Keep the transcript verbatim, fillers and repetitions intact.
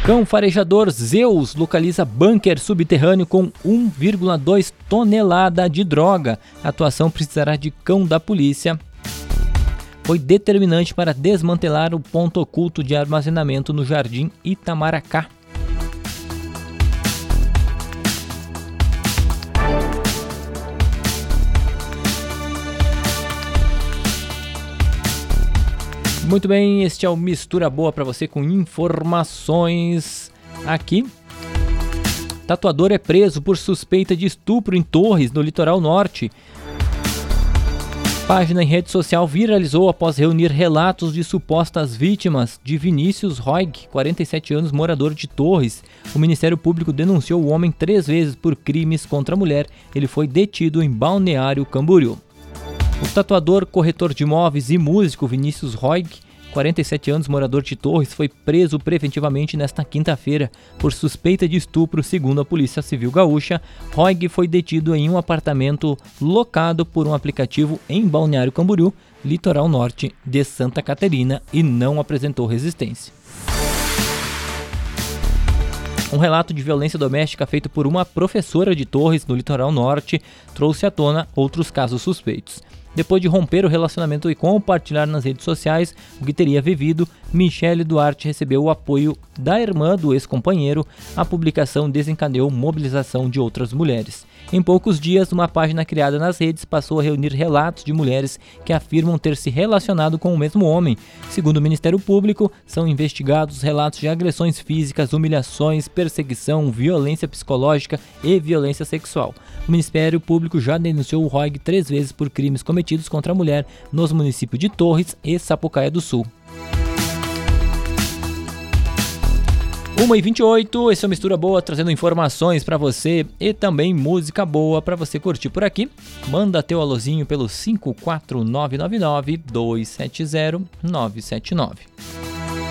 Cão farejador Zeus localiza bunker subterrâneo com um vírgula dois tonelada de droga. A atuação precisará de cão da polícia. Foi determinante para desmantelar o ponto oculto de armazenamento no Jardim Itamaracá. Muito bem, este é o Mistura Boa para você com informações aqui. Tatuador é preso por suspeita de estupro em Torres, no litoral norte. Página em rede social viralizou após reunir relatos de supostas vítimas de Vinícius Roig, quarenta e sete anos, morador de Torres. O Ministério Público denunciou o homem três vezes por crimes contra a mulher. Ele foi detido em Balneário Camboriú. O tatuador, corretor de imóveis e músico Vinícius Roig, quarenta e sete anos, morador de Torres, foi preso preventivamente nesta quinta-feira por suspeita de estupro, segundo a Polícia Civil Gaúcha. Roig foi detido em um apartamento locado por um aplicativo em Balneário Camboriú, litoral norte de Santa Catarina, e não apresentou resistência. Um relato de violência doméstica feito por uma professora de Torres, no litoral norte, trouxe à tona outros casos suspeitos. Depois de romper o relacionamento e compartilhar nas redes sociais o que teria vivido, Michele Duarte recebeu o apoio da irmã do ex-companheiro. A publicação desencadeou mobilização de outras mulheres. Em poucos dias, uma página criada nas redes passou a reunir relatos de mulheres que afirmam ter se relacionado com o mesmo homem. Segundo o Ministério Público, são investigados relatos de agressões físicas, humilhações, perseguição, violência psicológica e violência sexual. O Ministério Público já denunciou o Roig três vezes por crimes cometidos contra a mulher nos municípios de Torres e Sapucaia do Sul. uma e vinte e oito, esse é o Mistura Boa, trazendo informações para você e também música boa para você curtir por aqui. Manda teu alôzinho pelo cinco quatro nove nove nove, dois sete zero, nove sete nove.